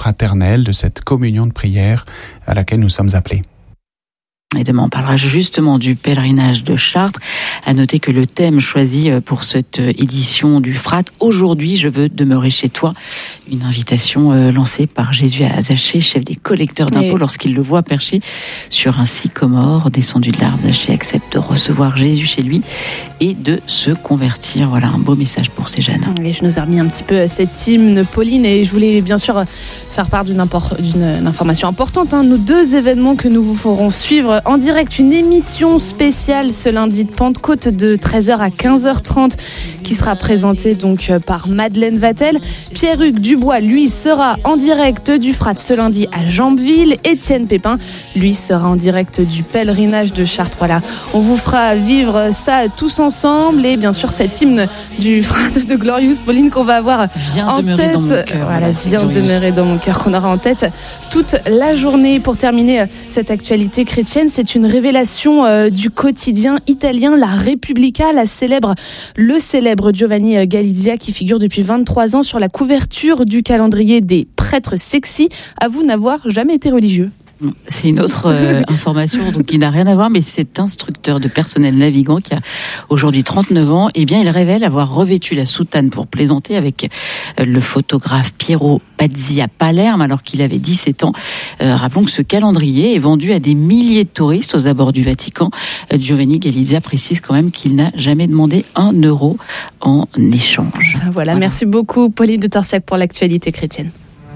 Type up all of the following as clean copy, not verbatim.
fraternelle, de cette communion de prière à laquelle nous sommes appelés. Et demain, on parlera justement du pèlerinage de Chartres. À noter que le thème choisi pour cette édition du FRAT, aujourd'hui, je veux demeurer chez toi. Une invitation lancée par Jésus à Zachée, chef des collecteurs d'impôts, lorsqu'il le voit perché sur un sycomore. Descendu de l'arbre, Zachée accepte de recevoir Jésus chez lui et de se convertir. Voilà un beau message pour ces jeunes. Et je nous ai remis un petit peu cet hymne, Pauline, et je voulais bien sûr faire part d'une information importante. Nos 2 événements que nous vous ferons suivre en direct. Une émission spéciale ce lundi de Pentecôte de 13h à 15h30 qui sera présentée donc par Madeleine Vatel. Pierre-Hugues Dubois, lui, sera en direct du FRAT ce lundi à Jambeville. Étienne Pépin, lui, sera en direct du pèlerinage de Chartres. Voilà, on vous fera vivre ça tous ensemble et bien sûr cet hymne du FRAT de Glorious, Pauline, qu'on va avoir en tête. Dans mon cœur. Voilà, viens demeurer dans mon cœur, qu'on aura en tête toute la journée. Pour terminer cette actualité chrétienne, c'est une révélation du quotidien italien La Repubblica, le célèbre Giovanni Galizia qui figure depuis 23 ans sur la couverture du calendrier des prêtres sexy. Avoue n'avoir jamais été religieux. C'est une autre information donc, qui n'a rien à voir, mais cet instructeur de personnel navigant qui a aujourd'hui 39 ans, eh bien, il révèle avoir revêtu la soutane pour plaisanter avec le photographe Piero Pazzi à Palerme alors qu'il avait 17 ans. Rappelons que ce calendrier est vendu à des milliers de touristes aux abords du Vatican. Giovanni Galizia précise quand même qu'il n'a jamais demandé 1 euro en échange. Voilà. Merci beaucoup Pauline de Torsiac pour l'actualité chrétienne.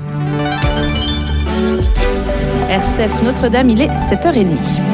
RCF Notre-Dame, il est 7h30.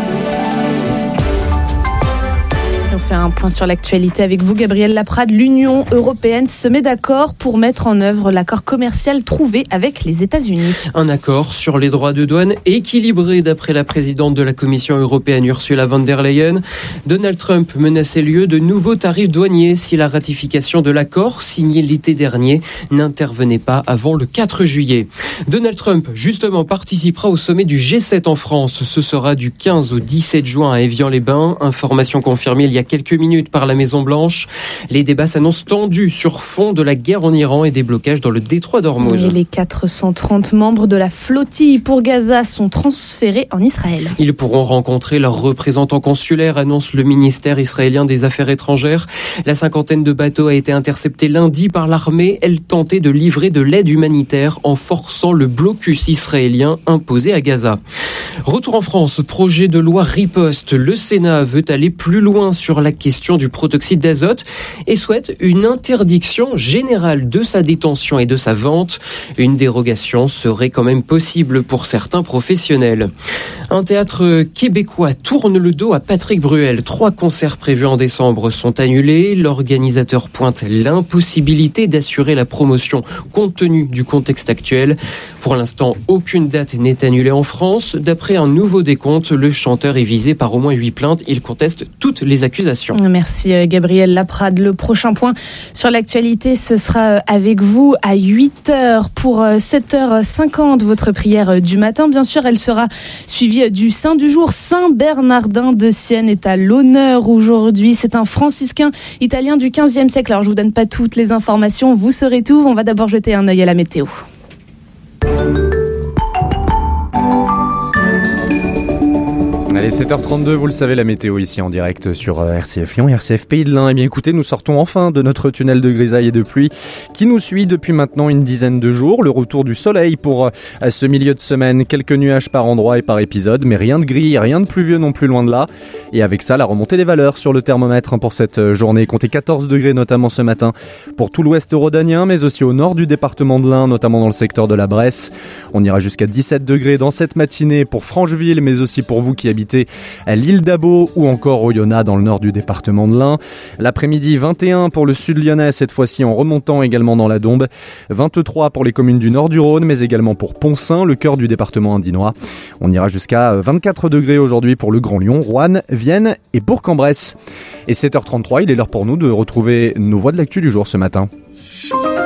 On fait un point sur l'actualité avec vous, Gabriel Laprade. L'Union européenne se met d'accord pour mettre en œuvre l'accord commercial trouvé avec les États-Unis. Un accord sur les droits de douane équilibré d'après la présidente de la Commission européenne Ursula von der Leyen. Donald Trump menaçait lieu de nouveaux tarifs douaniers si la ratification de l'accord signé l'été dernier n'intervenait pas avant le 4 juillet. Donald Trump, justement, participera au sommet du G7 en France. Ce sera du 15 au 17 juin à Évian-les-Bains. Information confirmée il y a quelques minutes par la Maison-Blanche. Les débats s'annoncent tendus sur fond de la guerre en Iran et des blocages dans le détroit d'Ormuz. Et les 430 membres de la flottille pour Gaza sont transférés en Israël. Ils pourront rencontrer leurs représentants consulaires, annonce le ministère israélien des Affaires étrangères. La 50aine de bateaux a été interceptée lundi par l'armée. Elle tentait de livrer de l'aide humanitaire en forçant le blocus israélien imposé à Gaza. Retour en France, projet de loi riposte. Le Sénat veut aller plus loin sur la question du protoxyde d'azote et souhaite une interdiction générale de sa détention et de sa vente. Une dérogation serait quand même possible pour certains professionnels. Un théâtre québécois tourne le dos à Patrick Bruel. 3 concerts prévus en décembre sont annulés. L'organisateur pointe l'impossibilité d'assurer la promotion compte tenu du contexte actuel. Pour l'instant, aucune date n'est annulée en France. D'après un nouveau décompte, le chanteur est visé par au moins 8 plaintes. Il conteste toutes les accusations. Merci Gabriel Laprade. Le prochain point sur l'actualité, ce sera avec vous à 8h pour 7h50, votre prière du matin. Bien sûr, elle sera suivie du saint du jour. Saint Bernardin de Sienne est à l'honneur aujourd'hui. C'est un franciscain italien du XVe siècle. Alors, je vous donne pas toutes les informations, vous saurez tout. On va d'abord jeter un œil à la météo. Allez, 7h32, vous le savez, la météo ici en direct sur RCF Lyon, RCF Pays de l'Ain. Eh bien écoutez, nous sortons enfin de notre tunnel de grisaille et de pluie qui nous suit depuis maintenant une dizaine de jours. Le retour du soleil pour ce milieu de semaine. Quelques nuages par endroit et par épisode, mais rien de gris, rien de pluvieux non plus loin de là. Et avec ça, la remontée des valeurs sur le thermomètre pour cette journée. Comptez 14 degrés notamment ce matin pour tout l'ouest rhodanien, mais aussi au nord du département de l'Ain, notamment dans le secteur de la Bresse. On ira jusqu'à 17 degrés dans cette matinée pour Francheville, mais aussi pour vous qui habitez à l'île d'Abo ou encore au Yonah dans le nord du département de l'Ain. L'après-midi, 21 pour le sud lyonnais, cette fois-ci en remontant également dans la Dombe. 23 pour les communes du nord du Rhône, mais également pour Poncin, le cœur du département indinois. On ira jusqu'à 24 degrés aujourd'hui pour le Grand Lyon, Roanne, Vienne et Bourg-en-Bresse. Et 7h33, il est l'heure pour nous de retrouver nos voix de l'actu du jour ce matin.